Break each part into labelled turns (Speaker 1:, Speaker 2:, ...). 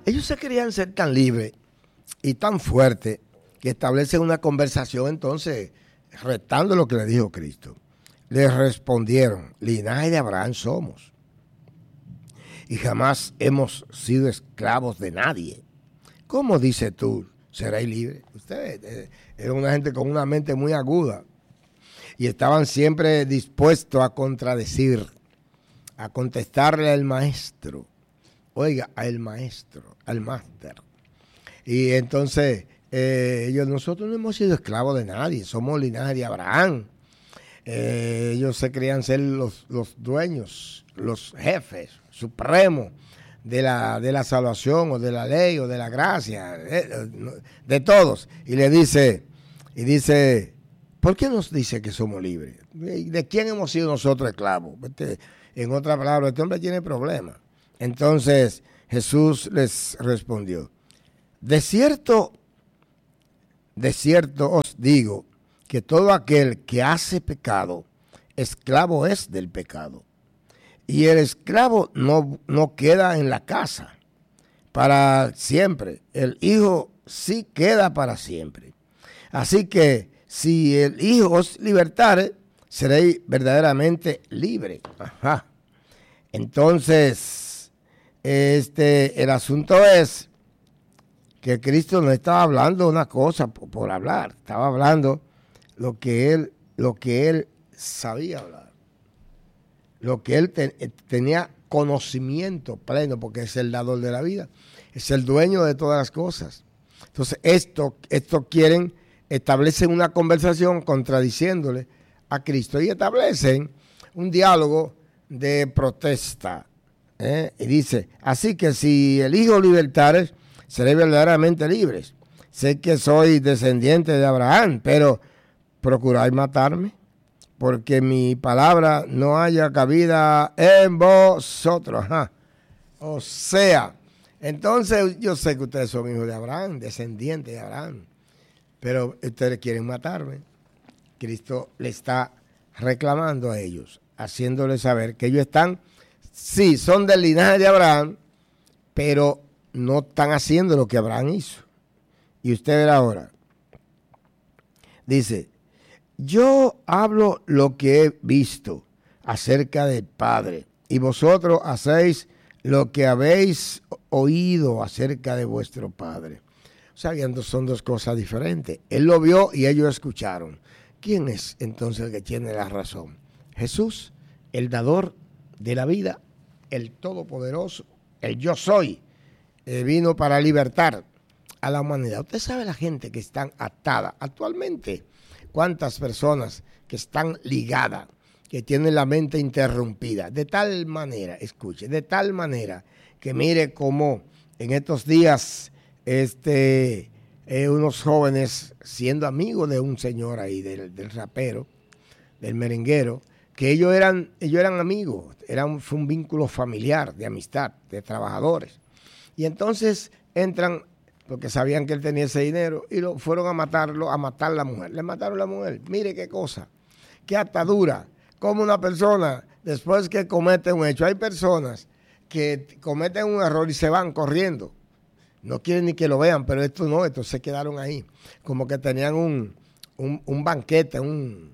Speaker 1: Ellos se querían ser tan libres y tan fuertes que establecen una conversación entonces retando lo que le dijo Cristo. Les respondieron, linaje de Abraham somos y jamás hemos sido esclavos de nadie. ¿Cómo dices tú, seréis libres? Ustedes eran una gente con una mente muy aguda y estaban siempre dispuestos a contradecir, a contestarle al maestro. Oiga, al maestro, al máster. Y entonces, nosotros no hemos sido esclavos de nadie, somos linaje de Abraham. Ellos se creían ser los dueños, los jefes supremos de la salvación o de la ley o de la gracia, de todos. Y dice, ¿por qué nos dice que somos libres? ¿De quién hemos sido nosotros esclavos? En otras palabras, este hombre tiene problemas. Entonces Jesús les respondió, de cierto os digo que todo aquel que hace pecado, esclavo es del pecado. Y el esclavo no queda en la casa para siempre. El hijo sí queda para siempre. Así que si el hijo os libertare, seréis verdaderamente libre. Ajá. Entonces, el asunto es que Cristo no estaba hablando una cosa por hablar, estaba hablando lo que él sabía hablar, lo que él tenía conocimiento pleno, porque es el dador de la vida, es el dueño de todas las cosas. Entonces, esto establecen una conversación contradiciéndole a Cristo y establecen un diálogo de protesta. Y dice, así que si el Hijo libertares, seréis verdaderamente libres. Sé que soy descendiente de Abraham, pero procuráis matarme, porque mi palabra no haya cabida en vosotros. Ajá. O sea, entonces yo sé que ustedes son hijos de Abraham, descendientes de Abraham, pero ustedes quieren matarme. Cristo le está reclamando a ellos, haciéndoles saber que ellos sí, son del linaje de Abraham, pero no están haciendo lo que Abraham hizo. Y usted verá ahora. Dice, yo hablo lo que he visto acerca del Padre, y vosotros hacéis lo que habéis oído acerca de vuestro Padre. O sea, son dos cosas diferentes. Él lo vio y ellos escucharon. ¿Quién es entonces el que tiene la razón? Jesús, el dador de la vida, el todopoderoso, el yo soy, vino para libertar a la humanidad. Usted sabe la gente que están atada actualmente, cuántas personas que están ligadas, que tienen la mente interrumpida, de tal manera, escuche, de tal manera que mire cómo en estos días unos jóvenes siendo amigos de un señor ahí, del rapero, del merenguero, que ellos eran amigos, fue un vínculo familiar, de amistad, de trabajadores. Y entonces entran, porque sabían que él tenía ese dinero, y lo fueron a matar a la mujer. Le mataron a la mujer. Mire qué cosa, qué atadura. Como una persona, después que comete un hecho, hay personas que cometen un error y se van corriendo. No quieren ni que lo vean, pero estos se quedaron ahí. Como que tenían un banquete, uno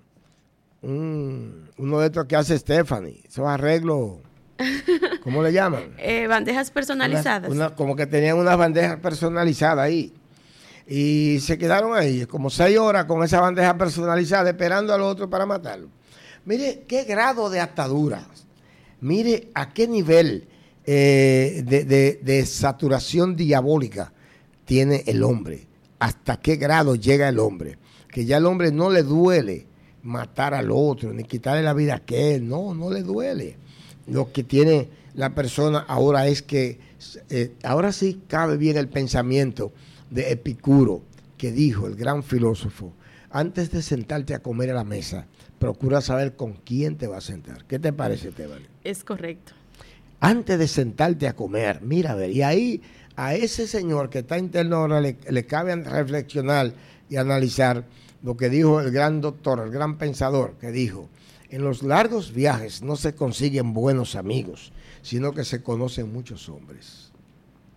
Speaker 1: de estos que hace Stephanie, esos arreglos, ¿cómo le llaman?
Speaker 2: Bandejas personalizadas.
Speaker 1: Como que tenían unas bandejas personalizadas ahí. Y se quedaron ahí, como 6 horas con esa bandeja personalizada, esperando al otro para matarlo. Mire qué grado de ataduras, mire a qué nivel de saturación diabólica tiene el hombre, hasta qué grado llega el hombre, que ya el hombre no le duele matar al otro, ni quitarle la vida a aquel, no le duele. Lo que tiene la persona ahora es que, ahora sí cabe bien el pensamiento de Epicuro, que dijo, el gran filósofo, antes de sentarte a comer a la mesa, procura saber con quién te vas a sentar. ¿Qué te parece, Tebani?
Speaker 2: Es correcto.
Speaker 1: Antes de sentarte a comer, mira, a ver, y ahí a ese señor que está interno ahora le cabe reflexionar y analizar lo que dijo el gran doctor, el gran pensador, que dijo, en los largos viajes no se consiguen buenos amigos, sino que se conocen muchos hombres.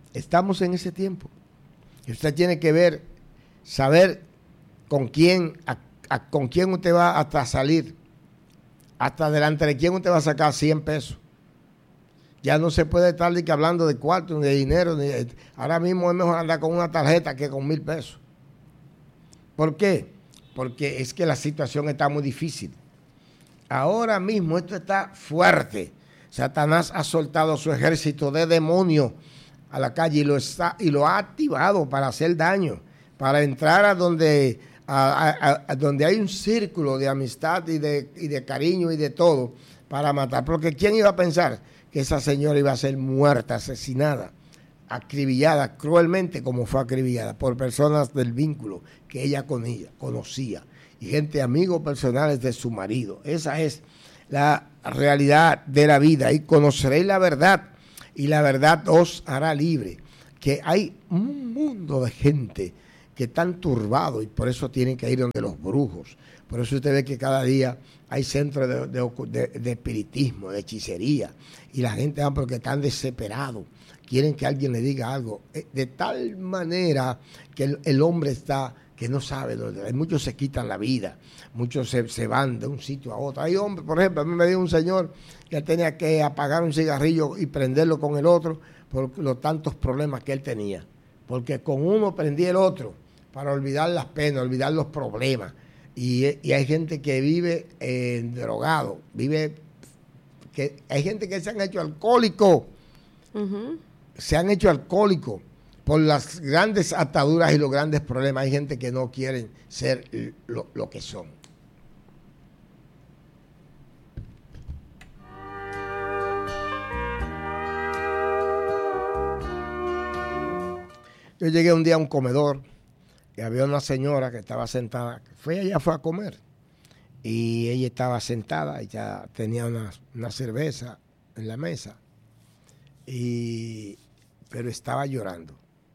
Speaker 1: Estamos en ese tiempo. Y usted tiene que saber con quién, con quién usted va hasta salir, hasta delante de quién usted va a sacar 100 pesos. Ya no se puede estar ni que hablando de cuarto, ni de dinero. Ahora mismo es mejor andar con una tarjeta que con 1,000 pesos. ¿Por qué? Porque es que la situación está muy difícil. Ahora mismo esto está fuerte. Satanás ha soltado su ejército de demonios a la calle y lo ha activado para hacer daño, para entrar a donde hay un círculo de amistad y de cariño y de todo, para matar. Porque ¿quién iba a pensar que esa señora iba a ser muerta, asesinada, acribillada cruelmente como fue acribillada por personas del vínculo que ella conocía y gente, amigos personales de su marido? Esa es la realidad de la vida. Y conoceréis la verdad, y la verdad os hará libre. Que hay un mundo de gente que están turbados y por eso tienen que ir donde los brujos. Por eso usted ve que cada día hay centros de espiritismo, de hechicería, y la gente va porque están desesperados, quieren que alguien le diga algo, de tal manera que el hombre está que no sabe dónde. Muchos se quitan la vida, muchos se van de un sitio a otro. Hay hombres, por ejemplo, a mí me dijo un señor que tenía que apagar un cigarrillo y prenderlo con el otro por los tantos problemas que él tenía, porque con uno prendía el otro para olvidar las penas, olvidar los problemas. Y hay gente que vive drogado, hay gente que se han hecho alcohólicos, se han hecho alcohólicos por las grandes ataduras y los grandes problemas. Hay gente que no quieren ser lo que son. Yo llegué un día a un comedor y había una señora que estaba sentada, ella fue a comer, y ella estaba sentada y ya tenía una cerveza en la mesa, pero estaba llorando.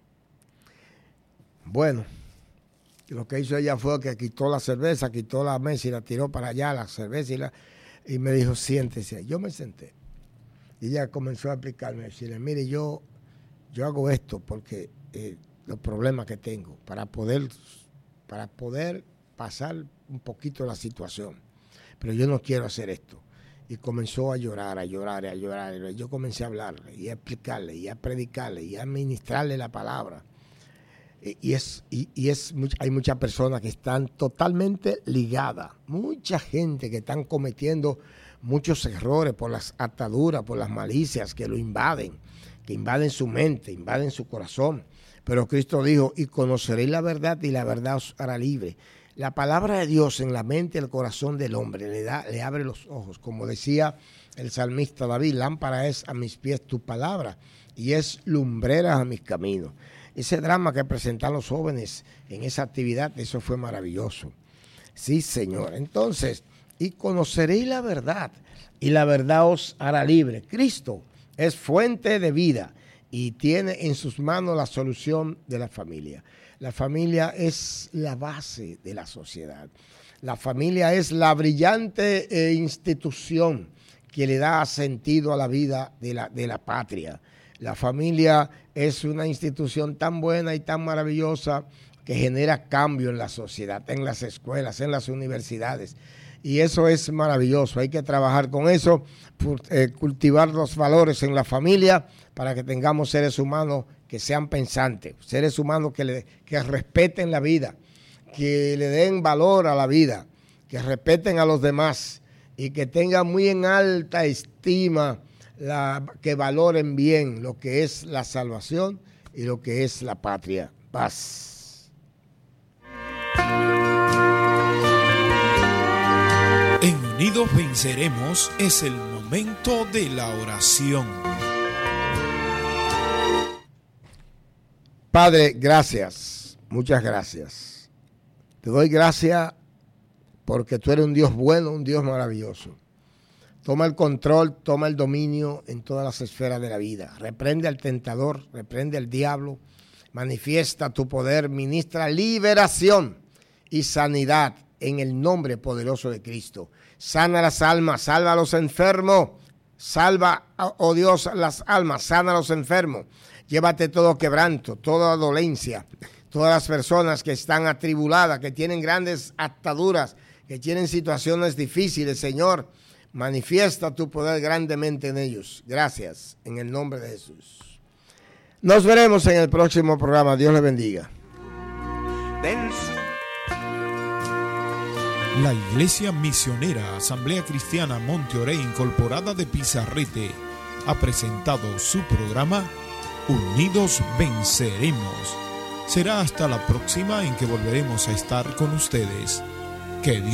Speaker 1: Bueno, lo que hizo ella fue que quitó la cerveza, quitó la mesa y la tiró para allá, la cerveza, y me dijo, siéntese. Yo me senté. Y ella comenzó a explicarme, decirle, mire, yo hago esto porque los problemas que tengo, para poder pasar un poquito la situación. Pero yo no quiero hacer esto. Y comenzó a llorar, a llorar, a llorar. Y yo comencé a hablarle, y a explicarle, y a predicarle, y a ministrarle la palabra. Hay muchas personas que están totalmente ligadas, mucha gente que están cometiendo muchos errores por las ataduras, por las malicias que lo invaden, que invaden su mente, invaden su corazón. Pero Cristo dijo, y conoceréis la verdad y la verdad os hará libre. La palabra de Dios en la mente y el corazón del hombre le abre los ojos. Como decía el salmista David, lámpara es a mis pies tu palabra y es lumbrera a mis caminos. Ese drama que presentan los jóvenes en esa actividad, eso fue maravilloso. Sí, Señor. Entonces, y conoceréis la verdad y la verdad os hará libre. Cristo es fuente de vida y tiene en sus manos la solución de la familia. La familia es la base de la sociedad. La familia es la brillante institución que le da sentido a la vida de la patria. La familia es una institución tan buena y tan maravillosa que genera cambio en la sociedad, en las escuelas, en las universidades. Y eso es maravilloso. Hay que trabajar con eso, cultivar los valores en la familia para que tengamos seres humanos que sean pensantes, seres humanos que respeten la vida, que le den valor a la vida, que respeten a los demás y que tengan muy en alta estima, que valoren bien lo que es la salvación y lo que es la patria. Paz.
Speaker 3: En Unidos Venceremos es el momento de la oración.
Speaker 1: Padre, gracias, muchas gracias. Te doy gracias porque tú eres un Dios bueno, un Dios maravilloso. Toma el control, toma el dominio en todas las esferas de la vida. Reprende al tentador, reprende al diablo, manifiesta tu poder, ministra liberación y sanidad en el nombre poderoso de Cristo. Sana las almas, salva a los enfermos, Salva, oh Dios, las almas, sana a los enfermos. Llévate todo quebranto, toda dolencia, todas las personas que están atribuladas, que tienen grandes ataduras, que tienen situaciones difíciles, Señor. Manifiesta tu poder grandemente en ellos. Gracias, en el nombre de Jesús. Nos veremos en el próximo programa. Dios les bendiga.
Speaker 3: La Iglesia Misionera Asamblea Cristiana Monte Orey Incorporada de Pizarrete ha presentado su programa Unidos Venceremos. Será hasta la próxima en que volveremos a estar con ustedes. Que Dios